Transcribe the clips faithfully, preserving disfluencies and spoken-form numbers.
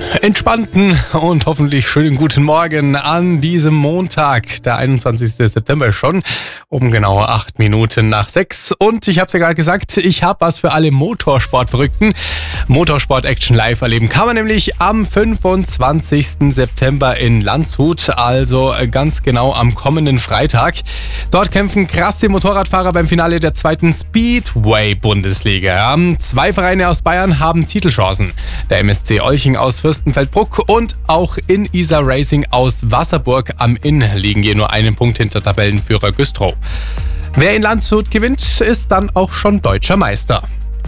entspannten und hoffentlich schönen guten Morgen an diesem Montag, der einundzwanzigsten September schon, um genau acht Minuten nach sechs. Und ich habe es ja gerade gesagt, ich habe was für alle Motorsportverrückten. Motorsport Action Live erleben kann man nämlich am fünfundzwanzigsten September in Landshut, also ganz genau am kommenden Freitag. Dort kämpfen krasse Motorradfahrer beim Finale der zweiten Speedway-Bundesliga. Zwei Vereine aus Bayern haben Titelchancen. Der M S C Olching aus Fürstenfeldbruck und auch in Isar Racing aus Wasserburg am Inn liegen je nur einen Punkt hinter Tabellenführer Güstrow. Wer in Landshut gewinnt, ist dann auch schon deutscher Meister.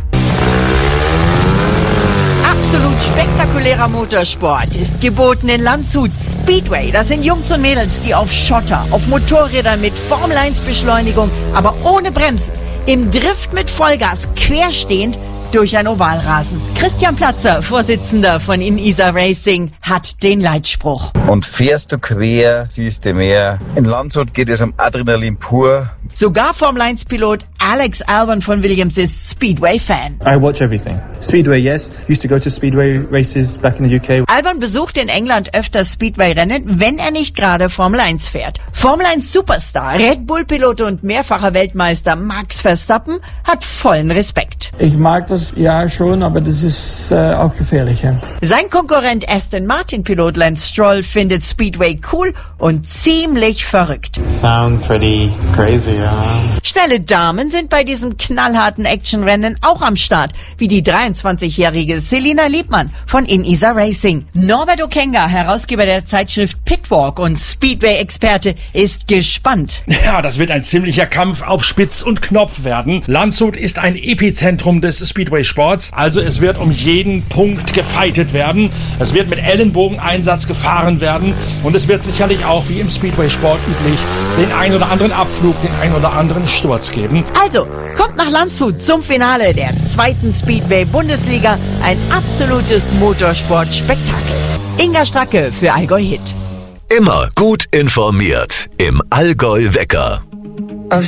Absolut spektakulärer Motorsport ist geboten in Landshut. Speedway, das sind Jungs und Mädels, die auf Schotter, auf Motorrädern mit Formel eins Beschleunigung, aber ohne Bremsen, im Drift mit Vollgas, querstehend durch ein Ovalrasen. Christian Platzer, Vorsitzender von In Isar Racing, hat den Leitspruch. Und fährst du quer, siehst du mehr. In Landshut geht es um Adrenalin pur. Sogar Formel eins Pilot Alex Albon von Williams ist Speedway-Fan. I watch everything. Speedway, yes. Used to go to Speedway races back in the U K. Albon besucht in England öfter Speedway-Rennen, wenn er nicht gerade Formel eins fährt. Formel eins Superstar, Red Bull-Pilot und mehrfacher Weltmeister Max Verstappen hat vollen Respekt. Ich mag das ja schon, aber das ist äh, auch gefährlich. Ja. Sein Konkurrent Aston Martin-Pilot Lance Stroll findet Speedway cool und ziemlich verrückt. Sounds pretty crazy, yeah. Schnelle Damen sind bei diesem knallharten Actionrennen auch am Start, wie die dreiundzwanzigjährige Selina Liebmann von In Isar Racing. Norbert Okenga, Herausgeber der Zeitschrift Pitwalk und Speedway-Experte, ist gespannt. Ja, das wird ein ziemlicher Kampf auf Spitz und Knopf werden. Landshut ist ein Epizentrum des Speedway-Sports, also es wird um jeden Punkt gefightet werden. Es wird mit Ellenbogeneinsatz gefahren werden und es wird sicherlich auch wie im Speedway-Sport üblich den ein oder anderen Abflug, den ein oder anderen Sturz geben. Also, kommt nach Landshut zum Finale der zweiten Speedway-Bundesliga. Ein absolutes Motorsport-Spektakel. Inga Stracke für Allgäu Hit. Immer gut informiert im Allgäu Wecker.